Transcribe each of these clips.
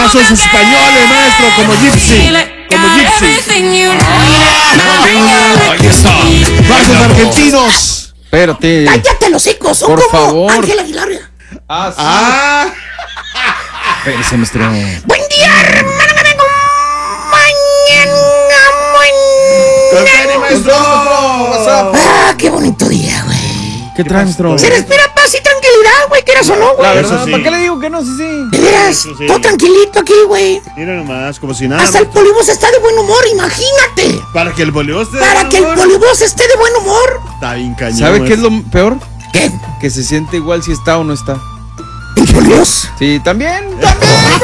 pasos españoles, maestro, como Gypsy. Como Gypsy. Ahí está. Pasos argentinos. Espérate. Cállate los hocicos, son Por como favor. Ángel Aguilar. Espérese, maestro. Buen día, hermano, me vengo mañana. Maestro. Qué bonito día, güey. ¿Qué trae, maestro? Se respira paz y tranquilidad, güey, quieras o no, güey. La verdad, Eso sí. ¿para qué le digo que no? Sí. De veras, Eso sí. todo tranquilito aquí, güey. Mira nomás, como si nada. Hasta el polibos está de buen humor, imagínate. Para que el bolívar esté. Para que el polibos esté de buen humor. Está bien cañón. ¿Sabe qué es lo peor? ¿Qué? Que se siente igual si está o no está. ¿El polibos? Sí, también. Ya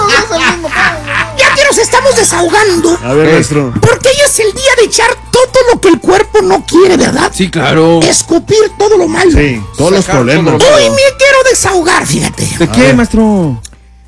que nos estamos desahogando, A ver, maestro. porque hoy es el día de echar todo lo que el cuerpo no quiere, ¿verdad? Sí, claro. Escupir todo lo malo. Sí, todos los Sacar problemas. todo Hoy me quiero desahogar, fíjate. ¿De qué, ver. maestro?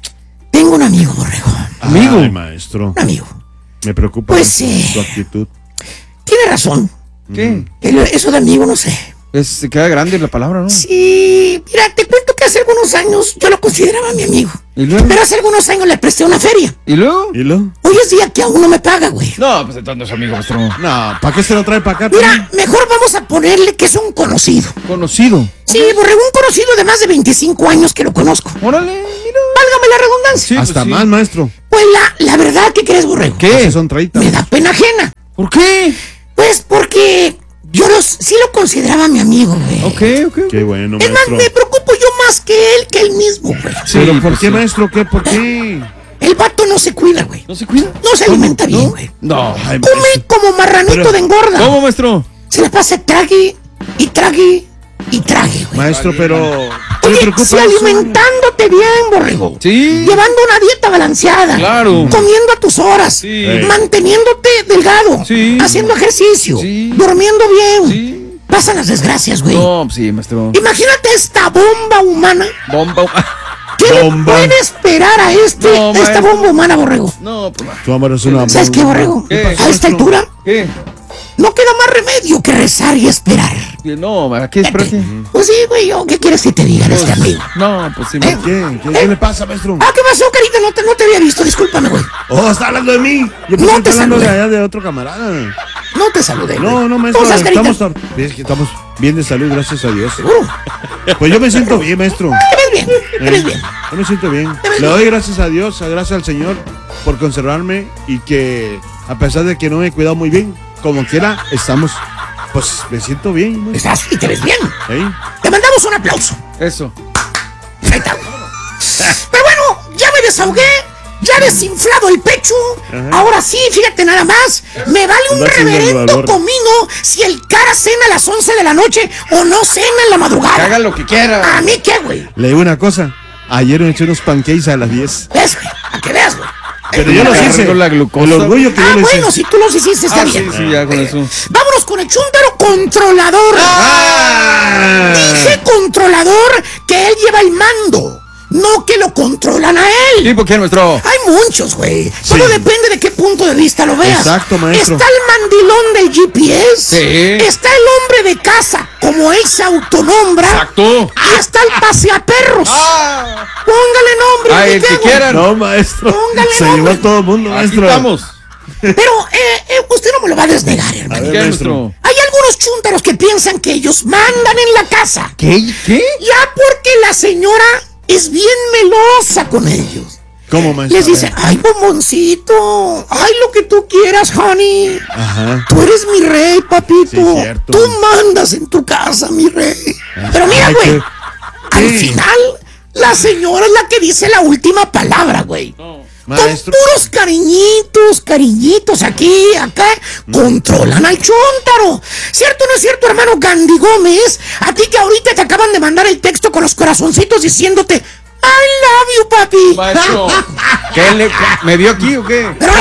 Tengo un amigo, Borrego. Amigo. Ay, maestro. Un amigo. Me preocupa Pues sí. su actitud. Tiene razón. ¿Qué? Eso de amigo, no sé. Se queda grande la palabra, ¿no? Sí, mira, te cuento que hace algunos años yo lo consideraba mi amigo. ¿Y luego? Pero hace algunos años le presté una feria. ¿Y luego? ¿Y lo? Hoy es día que aún no me paga, güey. No, pues entonces no es amigo, maestro. No, ¿para qué se lo trae para acá? Mira, mejor vamos a ponerle que es un conocido. Conocido. Sí, Borrego, un conocido de más de 25 años que lo conozco. Órale, mira. Válgame la redundancia. Sí, Hasta pues sí. más, maestro. Pues la verdad, ¿qué crees, Borrego? ¿Qué? Esos son 30. Me da pena ajena. ¿Por qué? Pues porque yo sí lo consideraba mi amigo, güey. Ok. Qué bueno, Es más, maestro. me preocupo yo más que él mismo, güey. Sí, ¿Pero por pues qué, sí. maestro? ¿Qué? ¿Por qué? El vato no se cuida, güey. ¿No se cuida? No se alimenta bien, güey. No. Ay, Come maestro. como marranito Pero- de engorda. ¿Cómo, maestro? Se la pasa trague y trague y trague, güey. Maestro, pero. ¿Qué le Oye, preocupa si eso? alimentándote bien, Borrego. Sí. Llevando una dieta balanceada. Claro. Comiendo a tus horas. Sí. Manteniéndote delgado. Sí. Haciendo ejercicio. Sí. Durmiendo bien. Sí. Pasan las desgracias, güey. No, pues sí, maestro. Imagínate esta bomba humana. Bomba. ¿Qué Bomba. le puede esperar a No, esta maestro. bomba humana, Borrego? No, pues. Tu amor es una. ¿Sabes qué, Borrego? ¿Qué? A esta maestro? altura ¿Qué? no queda más remedio que rezar y esperar. No, ¿a qué espérate? Pues sí, güey, ¿qué quieres que te diga de este amigo? No, pues sí. ¿Eh? ¿Qué le pasa, maestro? Ah, ¿qué pasó, carita? No te había visto, discúlpame, güey. Oh, está hablando de mí. Yo pensé No que te está hablando de saludé. allá de otro camarada. No te saludé, güey. No, maestro. ¿Cómo estás, carita? Estamos bien de salud, gracias a Dios. ¿Seguro? Pues yo me siento bien, maestro. Te ves bien, te ves bien. Yo me siento bien. Te ves Le bien. doy gracias a Dios, gracias al Señor por conservarme y que a pesar de que no me he cuidado muy bien, como quiera, pues me siento bien. maestro. Estás y te ves bien. ¿Eh? Te mandamos un aplauso. Eso. Ahí está, güey. Pero bueno, ya me desahogué. Ya desinflado el pecho. Ajá. Ahora sí, fíjate nada más. Me vale un Vas sin reverendo valor. comino si el cara cena a las 11 de la noche o no cena en la madrugada. Haga lo que quiera. ¿A mí qué, güey? Le digo una cosa. Ayer me eché unos pancakes a las 10. ¿Ves, güey? A que veas, güey. Pero yo los Cargo hice. la glucosa. El orgullo que yo lo hice. Bueno, si tú los hiciste está Ah, sí, bien. sí, ya con eso. Vámonos con el chúntaro controlador. ¡Ah! Dije controlador que él lleva el mando, no que lo controlan a él. ¿Y por qué, maestro? Hay muchos, güey. Todo depende de qué punto de vista lo veas. Exacto, maestro. Está el mandilón del GPS. Sí. Está el hombre de casa, como él se autonombra. Exacto. Y está el paseaperros. Ah. Póngale nombre. Ah, ¿y el qué, que güey? quieran. No, maestro. Póngale Se nombre. llevó a todo el mundo, Aquí maestro. estamos. Pero usted no me lo va a desnegar, hermano. ver, ¿Qué, maestro. maestro? Hay algunos chúntaros que piensan que ellos mandan en la casa. ¿Qué? Ya porque la señora es bien melosa con ellos. ¿Cómo, maestro? Les dice, ay, bomboncito, ay, lo que tú quieras, honey. Ajá. Tú eres mi rey, papito. Sí, cierto. Tú mandas en tu casa, mi rey. Pero mira, Ay, güey, al ¿qué? final, la señora es la que dice la última palabra, güey. Maestro. Con puros cariñitos, aquí, acá, controlan al chúntaro. ¿Cierto o no es cierto, hermano Gandhi Gómez? A ti que ahorita te acaban de mandar el texto con los corazoncitos diciéndote, I love you, papi. Maestro. ¿Qué me vio aquí o qué? Pero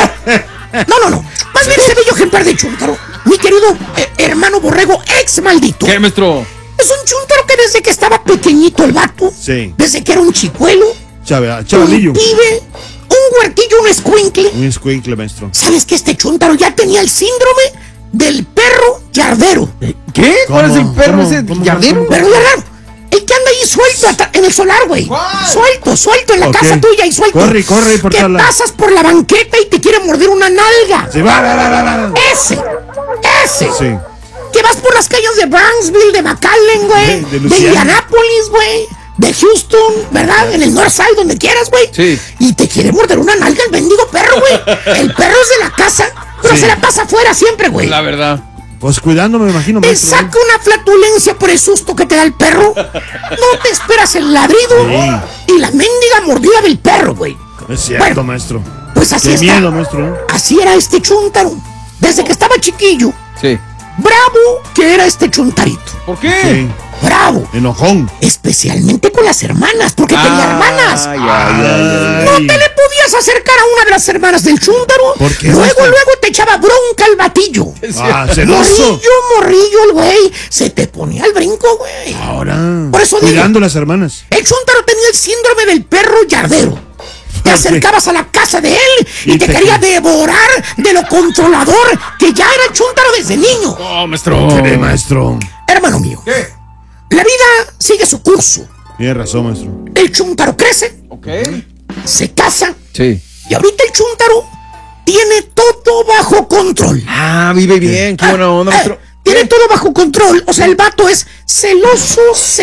no. Más bien ese bello ejemplar de chúntaro, mi querido hermano Borrego, ex maldito. ¿Qué, maestro? Es un chúntaro que desde que estaba pequeñito el vato, Sí. desde que era un chicuelo, Chavalillo. un pibe, un huerquillo, un escuincle. Un escuincle, maestro. ¿Sabes que este chúntaro ya tenía el síndrome del perro yardero? ¿Qué? ¿Cuál es el perro ¿Cómo? ese ¿Cómo? yardero? Perro yardero. El que anda ahí suelto en el solar, güey. Suelto en la casa tuya y suelto. Corre por que toda la... pasas por la banqueta y te quiere morder una nalga. Sí, va. Ese. Sí. Que vas por las calles de Brownsville, de McAllen, güey. De De Luciana. Indianápolis, güey. De Houston, ¿verdad? En el Northside, donde quieras, güey. Sí. Y te quiere morder una nalga el mendigo perro, güey. El perro es de la casa, pero se la pasa afuera siempre, güey. La verdad. Pues cuidándome, me imagino, Te maestro. saca una flatulencia por el susto que te da el perro. No te esperas el ladrido y la mendiga mordida del perro, güey. Es cierto, Bueno, maestro. Pues así Qué está. miedo, maestro. Así era este chúntaro. Desde que estaba chiquillo, Sí. bravo que era este chuntarito. ¿Por qué? Sí. Bravo. Enojón. Especialmente con las hermanas, porque tenía hermanas. Ay. No te le podías acercar a una de las hermanas del chúntaro. ¿Por qué, Luego maestro? te echaba bronca el batillo. Celoso. Morrillo, el güey. Se te ponía al brinco, güey. Ahora. Por eso digo. Cuidando las hermanas. El chúntaro tenía el síndrome del perro yardero. Te Ok. acercabas a la casa de él y Y te te- quería devorar de lo controlador que ya era el chúntaro desde niño. No, maestro. ¿Qué, maestro? Hermano mío, ¿Qué? la vida sigue su curso. Tiene razón, maestro. El chúntaro crece, Ok. se casa Sí. y ahorita el chúntaro tiene todo bajo control. Ah, vive bien. Qué buena onda, maestro. Tiene todo bajo control. O sea, el vato es celoso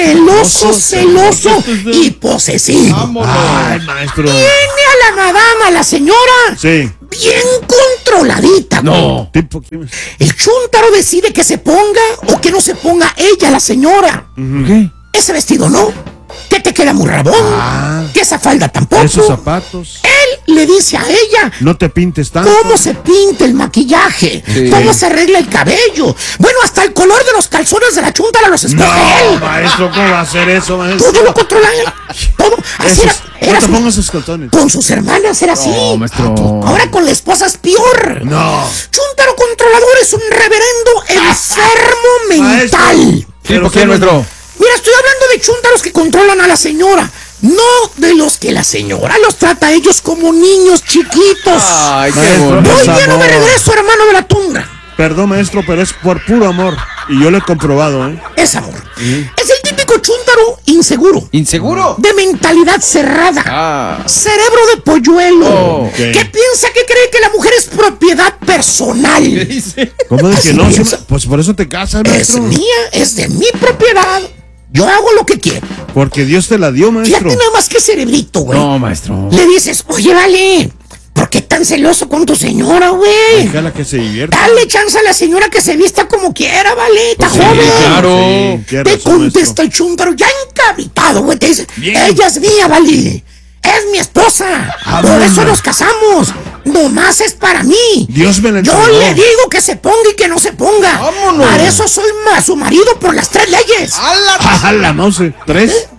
y posesivo. Vámonos. Ay, maestro. Tiene a la madama, la señora, Sí. bien controladita. güey. No. Tipo, El chúntaro decide que se ponga o que no se ponga ella, la señora. ¿Por qué? Ese vestido no, que te queda muy rabón, Ah. que esa falda tampoco. esos zapatos. Él le dice a ella No te pintes tanto. cómo se pinta el maquillaje, Sí. cómo se arregla el cabello. Bueno, hasta el color de los calzones de la chúntara los escoge No, él. maestro, ¿cómo va a hacer eso, maestro? Todo lo controla él. Todo. Así Esos, era no te su- pongas esos calzones. con sus hermanas era así. No, maestro. Ahora con la esposa es peor. No. Chúntaro controlador es un reverendo enfermo mental. Sí, ¿por qué, maestro? Mira, estoy hablando de chúntaros que controlan a la señora, no de los que la señora los trata a ellos como niños chiquitos. Ay, qué Maestro, bonito. Voy por lleno de favor. regreso, hermano de la tundra. Perdón, maestro, pero es por puro amor. Y yo lo he comprobado, ¿eh? Es amor. Es el típico chúntaro inseguro, ¿Inseguro? de mentalidad cerrada. Ah. Cerebro de polluelo, Oh, ok. que piensa que cree que la mujer es propiedad personal. ¿Qué dice? ¿Cómo de que Así no? piensa. Pues por eso te casas, Es maestro. mía, es de mi propiedad. Yo hago lo que quiero. Porque Dios te la dio, maestro. Fíjate nada más que cerebrito, güey. No, maestro. Le dices, oye, vale, ¿por qué tan celoso con tu señora, güey? Déjala que se divierta. Dale chance a la señora que se vista como quiera, vale, está Pues sí, joven. claro. Sí, tiene Te razón, contesta maestro. el chúntaro ya encabritado, güey. Te dice, Bien. ella es mía, vale. Es mi esposa. Por Vámonos. eso nos casamos. Nomás es para mí. Dios me la Yo entregó. le digo que se ponga y que no se ponga. Vámonos. Para eso soy su marido por las 3 leyes. ¡Ah, la mouse! ¿3?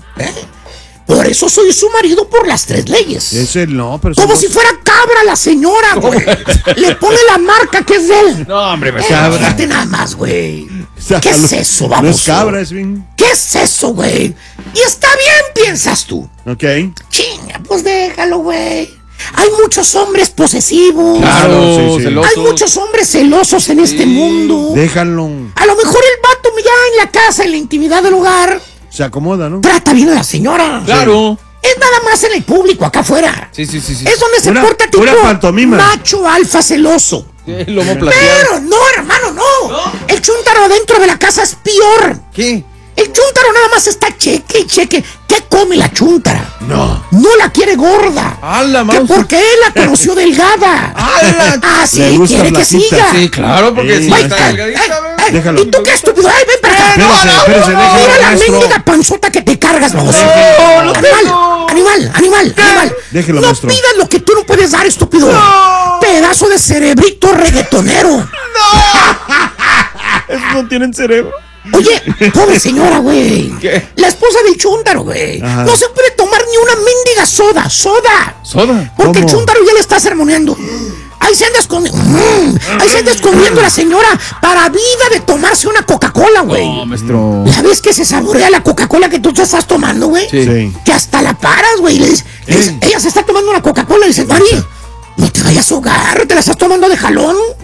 Por eso soy su marido por las 3 leyes. Ese no, pero... Como son si dos. fuera cabra la señora, güey. Le pone la marca que es de él. No, hombre, maestro. Fíjate nada más, güey. O sea, ¿Qué es eso, No vamos? es cabra, es bien... ¿Qué es eso, güey? Y está bien, piensas tú. Ok. Chinga, pues déjalo, güey. Hay muchos hombres posesivos. Claro, Sí, sí. celosos. Hay muchos hombres celosos en este mundo. Déjalo. A lo mejor el vato ya en la casa, en la intimidad del hogar, Se acomoda, ¿no? trata bien a la señora. Claro. Es nada más en el público, acá afuera. Sí. Es donde se Pura- porta tipo pura pantomima. macho alfa celoso. El lomo plateado. Pero no, hermano, no. El chúntaro dentro de la casa es peor. ¿Qué? El chúntaro nada más está cheque y cheque. ¿Qué come la chúntara? No. No la quiere gorda. ¡Hala, Que mouse! porque él la conoció delgada. ¡Hala! Así Le gusta quiere que flaquita. siga. Sí, claro, porque Sí, si Ay, está ay, delgadita, ¿ves? ay, Déjalo. ¿Y tú qué estúpido? Ay, ven para acá. Espérese, déjalo, Mira la maestro. mendiga panzota que te cargas, vamos. No, Animal. Déjelo, no maestro. pidas lo que tú no puedes dar, estúpido. Pedazo de cerebrito reggaetonero. Esos no tienen cerebro. Oye, pobre señora, güey. ¿Qué? La esposa del chúntaro, güey. Ajá. No se puede tomar ni una mendiga soda. ¿Soda? Porque el ¿Cómo? chúntaro ya le está sermoneando. Ahí se anda escondiendo. Ahí se anda escondiendo la señora para vida de tomarse una Coca-Cola, güey. No, maestro. ¿La ves que se saborea la Coca-Cola que tú te estás tomando, güey? Sí. Sí. Que hasta la paras, güey. Le dices, ella se está tomando una Coca-Cola y dices, Mari, no te vayas a ahogar, te la estás tomando de jalón.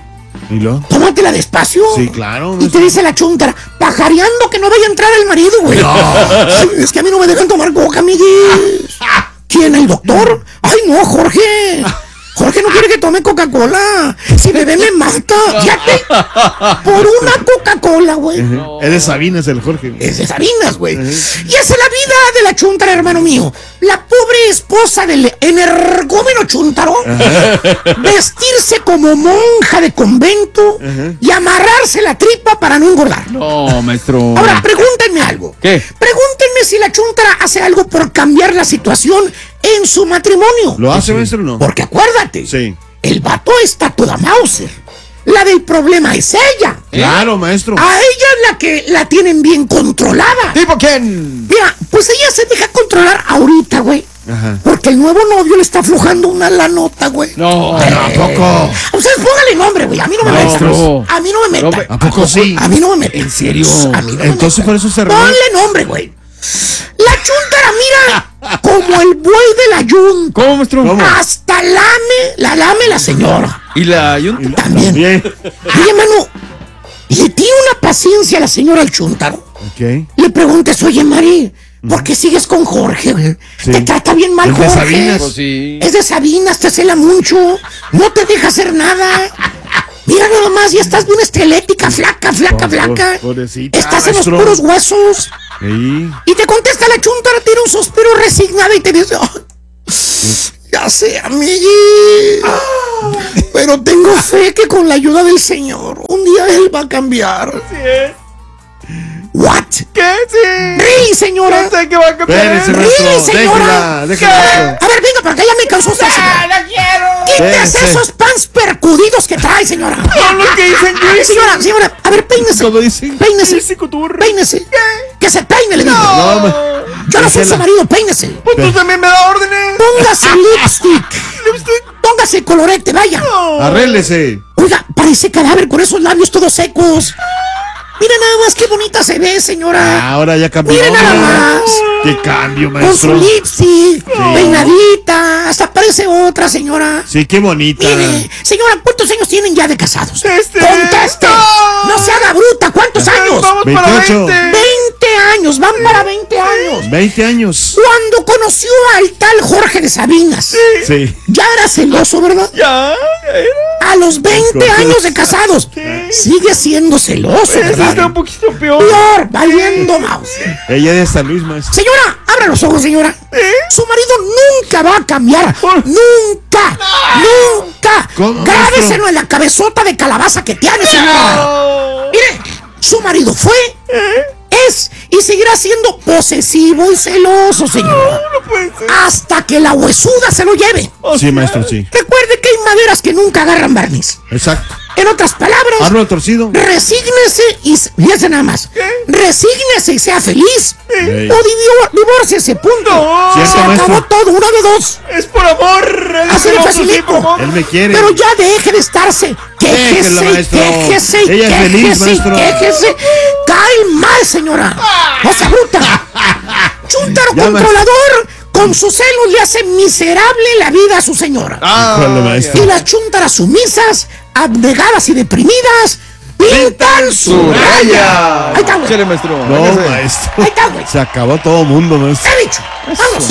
¿Y lo? Tómatela despacio. Sí, claro. Y te dice la chuntara, pajareando que no vaya a entrar el marido, güey. Ay, es que a mí no me dejan tomar coca, amiguis. ¿Quién, el doctor? Ay, no, Jorge. Jorge no quiere que tome Coca-Cola. Si bebé me mata. Fíjate. Por una Coca-Cola, güey. Es de Sabinas el Jorge. Es de Sabinas, güey. Y esa es la vida de la chuntara, hermano mío. La pobre esposa del energúmeno chúntaro. Vestirse como monja de convento y amarrarse la tripa para no engordar. No, maestro. Ahora, pregúntenme algo. ¿Qué? Pregúntenme si la chuntara hace algo por cambiar la situación en su matrimonio. ¿Lo hace, maestro, o no? Porque acuérdate, Sí. el vato está toda Mauser. La del problema es ella. Claro, maestro. A ella es la que la tienen bien controlada. ¿Tipo quién? Mira, pues ella se deja controlar ahorita, güey. Ajá. Porque el nuevo novio le está aflojando una lanota, güey. No. ¿A poco? Ustedes pónganle nombre, güey. A mí no me Maestro. metan. A mí no me metan. ¿A poco sí? A mí no me metan. ¿En serio? A mí no me Entonces metan. por eso se arregló. Ponle nombre, güey. La chuntara, mira, como el buey de la yunta. ¿Cómo, maestro? ¿Cómo? Hasta lame la señora. ¿Y la yunta? También. Bien. Oye, mano, le tiene una paciencia a la señora al chuntaro. Ok. Le preguntas, oye, Mari, ¿por qué sigues con Jorge, güey? Sí. Te trata bien mal, Es de Jorge. Sabinas. Pues sí. Es de Sabinas, te cela mucho. No te deja hacer nada. Mira nada más, ya estás bien esquelética, flaca. Pobrecita, Estás en los maestro. puros huesos. Sí. Y te contesta la chuntara, tiene un suspiro resignado y te dice, "Ay, ya sé, amigui, pero tengo fe que con la ayuda del Señor, un día Él va a cambiar." Así es. What? ¿Qué? Sí. Really, señora. No sé qué va a cambiar. Espérese, Really, maestro. señora. Déjela. A ver, venga para acá, ya me cansó usted, señora. ¡La quiero! Quítese Espérese. esos pants percudidos que trae, señora. Son los que dicen yo. Señora, a ver, peínese. Todo dicen. Peínese. Ese couture. Peínese. Que se peine, le digo. No, Yo no soy su déjela. marido, peínese. Pues tú también me da órdenes. Póngase lipstick. Póngase colorete, vaya. Arréglese. Oiga, parece cadáver con esos labios todos secos. Mira nada más qué bonita se ve, señora. Ahora ya cambió. Mire nada más. Qué cambio, Con su maestro. lipstick, peinadita, hasta parece otra, señora. Sí, qué bonita. Mire, señora, ¿cuántos años tienen ya de casados? Este. ¡Conteste! ¡No se haga bruta! ¿Cuántos años? Vamos para 28. 20. 20 años, van para 20 años. 20 años. Cuando conoció al tal Jorge de Sabinas, Sí. ya era celoso, ¿verdad? Ya era. A los 20 años de casados, sigue siendo celoso, Ese está ¿verdad? un poquito peor. Peor, valiendo mouse. Ella es de San Luis, maestro. Señora, abra los ojos, señora. Su marido nunca va a cambiar. Nunca. Nunca. ¿Cómo, Grábeselo maestro? en la cabezota de calabaza que tiene, señora. Oh. Mire, su marido fue, es y seguirá siendo posesivo y celoso, señora. No puede ser. Hasta que la huesuda se lo lleve. Sí, maestro, sí. Recuerde que hay maderas que nunca agarran barniz. Exacto. En otras palabras, Árbol torcido. resígnese y fíjese nada más. Resígnese y sea feliz. Ey. O divórciese, punto. No. Se Cierto, acabó maestro. todo, una de dos. Es por amor. Es Así de celoso, facilito. sí, por amor. Él me quiere. Pero ya deje de estarse. Déjelo, Quéjese, maestro. quéjese, Ella es feliz, quéjese, maestro. quéjese. Cae mal, señora. No se bruta. Chúntaro Ya, controlador. Con sus celos le hace miserable la vida a su señora. Híjole, maestro. Y las chúntaras sumisas, abnegadas y deprimidas, pintan su raya. Ahí está, güey. Chale, maestro. No, Véngase. maestro. Ahí está, güey. Se acabó todo mundo, maestro. Está dicho. Vamos.